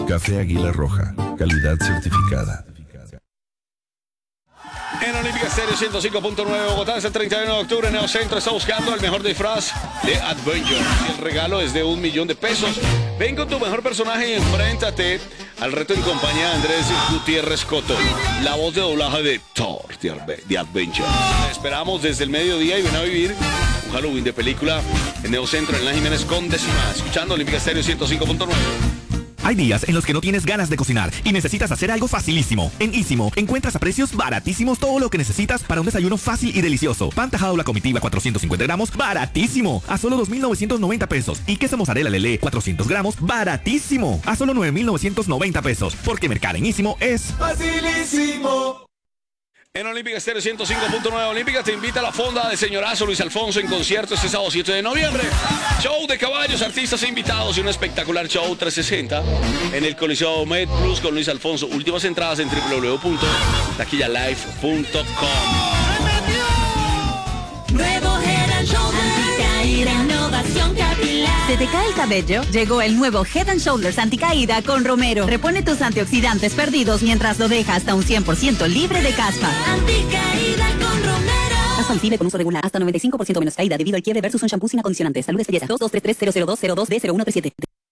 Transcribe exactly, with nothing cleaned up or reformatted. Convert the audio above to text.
Café Águila Roja, calidad certificada. En Olímpica Estéreo ciento cinco punto nueve Bogotá, es el treinta y uno de octubre. Neocentro está buscando el mejor disfraz de Adventure. Y el regalo es de un millón de pesos. Ven con tu mejor personaje y enfréntate al reto en compañía de Andrés Gutiérrez Coto, la voz de doblaje de Thor de Adventure. Te esperamos desde el mediodía y ven a vivir un Halloween de película en Neocentro, en la Jiménez con décima. Escuchando Olímpica Estéreo ciento cinco punto nueve. Hay días en los que no tienes ganas de cocinar y necesitas hacer algo facilísimo. En Ísimo encuentras a precios baratísimos todo lo que necesitas para un desayuno fácil y delicioso. Pan tajado La Comitiva cuatrocientos cincuenta gramos, baratísimo, a solo dos mil novecientos noventa pesos. Y queso mozzarella Lelé cuatrocientos gramos, baratísimo, a solo nueve mil novecientos noventa pesos. Porque mercar en Ísimo es facilísimo. En Olímpica Estéreo ciento cinco punto nueve Olímpica te invita a la fonda de Señorazo Luis Alfonso en concierto este sábado siete de noviembre. Show de caballos, artistas e invitados y un espectacular show trescientos sesenta en el Coliseo Med Plus con Luis Alfonso. Últimas entradas en doble u doble u doble u punto taquilla live punto com. Nuevo Head and Shoulders anticaída, innovación capilar. ¿Se te cae el cabello? Llegó el nuevo Head and Shoulders anticaída con Romero. Repone tus antioxidantes perdidos mientras lo deja hasta un cien por ciento libre de caspa. Anticaída con Romero. Caspa visible con uso regular. Hasta noventa y cinco por ciento menos caída debido al quiebre versus un shampoo sin acondicionantes. Salud es belleza. dos dos tres tres cero cero dos cero dos D cero uno tres siete.